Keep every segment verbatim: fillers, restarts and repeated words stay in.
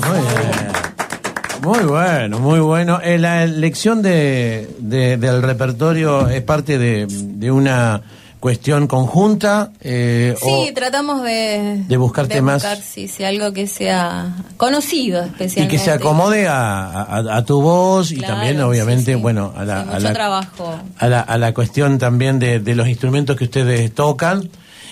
Muy bien. Muy bueno, muy bueno. Eh, la elección de, de, del repertorio es parte de, de una cuestión conjunta. Eh, sí, o tratamos de, de buscar de temas. Buscar, sí, sí, algo que sea conocido especialmente. Y que se acomode a, a, a tu voz y claro, también, obviamente, sí, sí. bueno, a la, sí, mucho a, la trabajo. a la a la cuestión también de, de los instrumentos que ustedes tocan.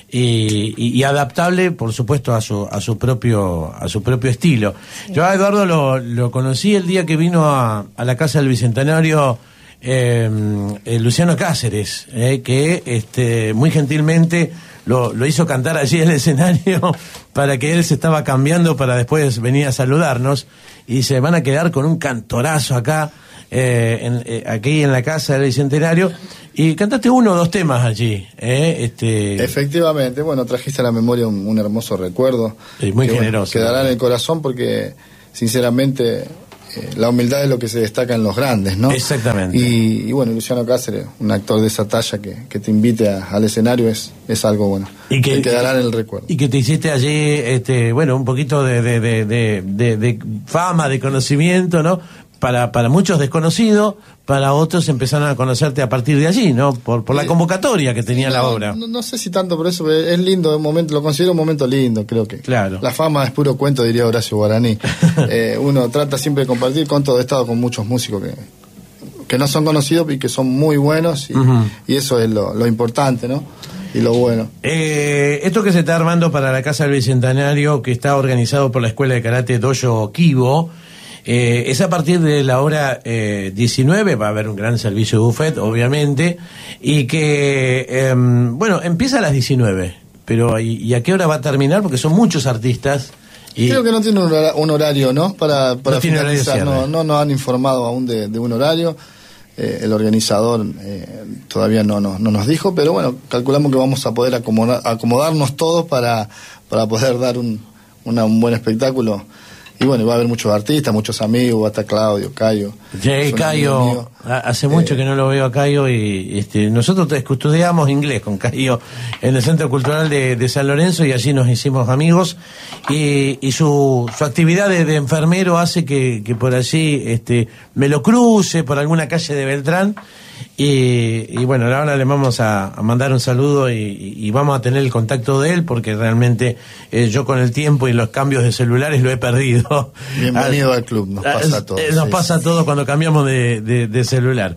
Y, y, y adaptable, por supuesto, a su a su propio a su propio estilo. Sí. Yo a Eduardo lo, lo conocí el día que vino a, a la Casa del Bicentenario eh, eh, Luciano Cáceres, eh, que este muy gentilmente lo, lo hizo cantar allí en el escenario para que él se estaba cambiando para después venir a saludarnos, y se van a quedar con un cantorazo acá. Eh, en, eh, aquí en la Casa del Bicentenario, y cantaste uno o dos temas allí. Eh, este... Efectivamente, bueno, trajiste a la memoria un, un hermoso recuerdo. Sí, muy que, generoso. Bueno, quedará en el corazón porque, sinceramente, eh, la humildad es lo que se destaca en los grandes, ¿no? Exactamente. Y, y bueno, Luciano Cáceres, un actor de esa talla que, que te invite a, al escenario es, es algo bueno. Y que, que quedará en el recuerdo. Y que te hiciste allí, este, bueno, un poquito de, de, de, de, de, de fama, de conocimiento, ¿no? Para, para muchos desconocido, para otros empezaron a conocerte a partir de allí, ¿no? Por, por la convocatoria que tenía no, la obra. No, no sé si tanto por eso, es lindo, un momento, lo considero un momento lindo, creo que. Claro. La fama es puro cuento, diría Horacio Guaraní. eh, uno trata siempre de compartir con todo. He estado con muchos músicos que, que no son conocidos y que son muy buenos, y, uh-huh. y eso es lo, lo importante, ¿no? Y lo bueno. Eh, esto que se está armando para la Casa del Bicentenario, que está organizado por la Escuela de Karate Dojo Kibo, Eh, es a partir de la hora eh, diecinueve, va a haber un gran servicio de buffet, obviamente, y que, eh, bueno, empieza a las diecinueve, pero ¿y, ¿y a qué hora va a terminar? Porque son muchos artistas. Y creo que no tiene un horario, un horario ¿no? Para, para no finalizar, no, no nos han informado aún de, de un horario. Eh, el organizador eh, todavía no, no, no nos dijo, pero bueno, calculamos que vamos a poder acomodar, acomodarnos todos para, para poder dar un, una, un buen espectáculo. Y bueno, va a haber muchos artistas, muchos amigos, va a estar Claudio, Cayo. Sí, Cayo, hace mucho eh, que no lo veo a Cayo, y este, nosotros estudiamos inglés con Cayo en el Centro Cultural de, de San Lorenzo, y allí nos hicimos amigos, y, y su, su actividad de, de enfermero hace que, que por allí este, me lo cruce por alguna calle de Beltrán. Y, y bueno, ahora le vamos a, a mandar un saludo, y, y vamos a tener el contacto de él, porque realmente eh, yo con el tiempo y los cambios de celulares lo he perdido. Bienvenido al, al club, nos pasa a todos. Eh, nos sí, pasa a todos cuando cambiamos de, de, de celular.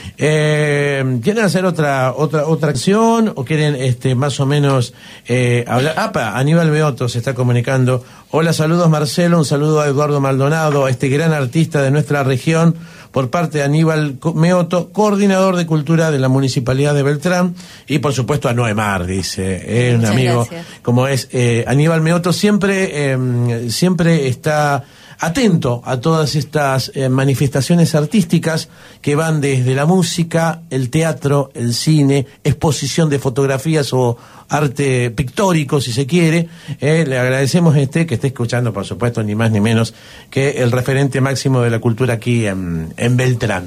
Eh, ¿Quieren hacer otra otra otra acción o quieren este más o menos eh, hablar? ¡Apa! Aníbal Meoto se está comunicando. Hola, saludos Marcelo, un saludo a Eduardo Maldonado, a este gran artista de nuestra región, por parte de Aníbal Meoto, coordinador de cultura de la Municipalidad de Beltrán, y por supuesto a Noemar, dice, eh, un amigo gracias. Como es eh, Aníbal Meoto, siempre, eh, siempre está atento a todas estas eh, manifestaciones artísticas que van desde la música, el teatro, el cine, exposición de fotografías o arte pictórico, si se quiere. Eh, le agradecemos este que esté escuchando, por supuesto, ni más ni menos que el referente máximo de la cultura aquí en, en Beltrán.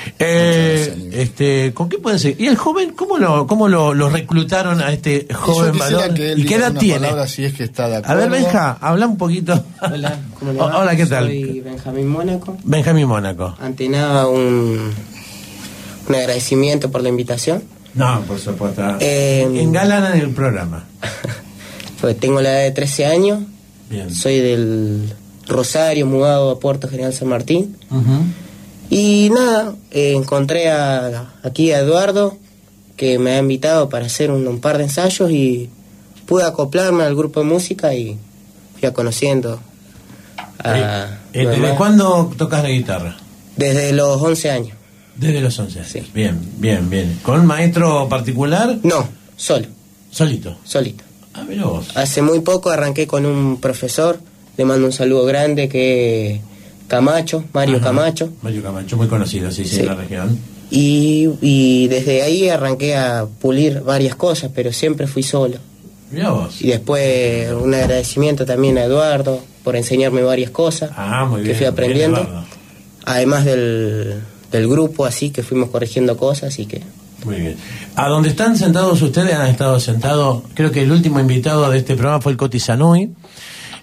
Eh, este, ¿con qué pueden ser? ¿Y el joven, cómo lo, cómo lo, lo reclutaron a este joven valor? Que ¿Y qué edad tiene? Si es que está de a ver, Benja, habla un poquito. Hola, ¿cómo le va? Hola, ¿qué tal? Soy Benjamín Mónaco. Benjamín Mónaco. Ante nada, un, un agradecimiento por la invitación. No, por supuesto. Eh, Engalanan el programa. Pues tengo la edad de trece años. Bien. Soy del Rosario, mudado a Puerto General San Martín. Uh-huh. Y nada, eh, encontré a, aquí a Eduardo, que me ha invitado para hacer un, un par de ensayos, y pude acoplarme al grupo de música y fui conociendo a... Eh, eh, ¿Desde cuándo tocas la guitarra? Desde los once años. Desde los once años. Sí. Bien, bien, bien. ¿Con maestro particular? No, solo. ¿Solito? Solito. Ah, mira vos. Hace muy poco arranqué con un profesor, le mando un saludo grande, que es Camacho, Mario Ajá. Camacho. Mario Camacho, muy conocido, sí, sí, sí, en la región. Y, y desde ahí arranqué a pulir varias cosas, pero siempre fui solo. Mirá vos. Y después un agradecimiento también a Eduardo por enseñarme varias cosas ah, muy bien, que fui aprendiendo. Bien, además del... del grupo, así que fuimos corrigiendo cosas y que... Muy bien. ¿A dónde están sentados ustedes? Han estado sentados, creo que el último invitado de este programa fue el Coti Zanui.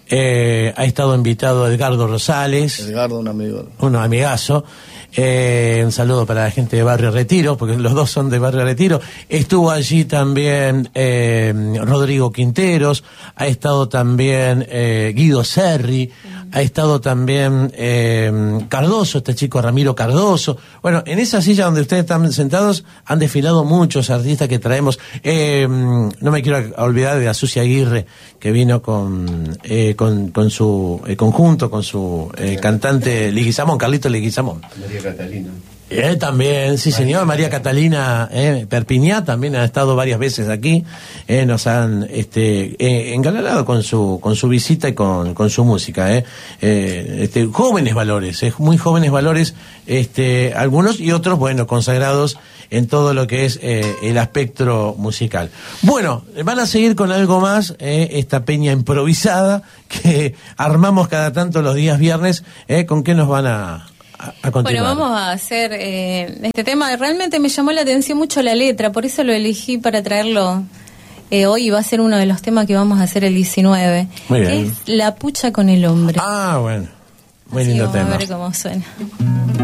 Eh, ha estado invitado Edgardo Rosales. Edgardo, un amigo. Un amigazo. Eh, un saludo para la gente de Barrio Retiro, porque los dos son de Barrio Retiro. Estuvo allí también eh, Rodrigo Quinteros, ha estado también eh, Guido Serri, ha estado también eh, Cardoso, este chico Ramiro Cardoso. Bueno, en esa silla donde ustedes están sentados han desfilado muchos artistas que traemos. Eh, no me quiero olvidar de Azucia Aguirre, que vino con eh, con, con su eh, conjunto, con su eh, cantante Leguizamón, Carlito Leguizamón. María Catalina. Eh, también, sí señor, María Catalina eh, Perpiñá también ha estado varias veces aquí, eh, nos han este, eh, engalanado con su con su visita y con, con su música, eh. Eh, este, jóvenes valores, eh, muy jóvenes valores, este, algunos y otros, bueno, consagrados en todo lo que es eh, el aspecto musical. Bueno, van a seguir con algo más, eh, esta peña improvisada que armamos cada tanto los días viernes, eh, ¿con qué nos van a A bueno, vamos a hacer eh, este tema. Realmente me llamó la atención mucho la letra, por eso lo elegí para traerlo eh, hoy. Va a ser uno de los temas que vamos a hacer el diecinueve. Muy bien. Que es La pucha con el hombre. Ah, bueno. Muy Así lindo vamos tema. a ver cómo suena.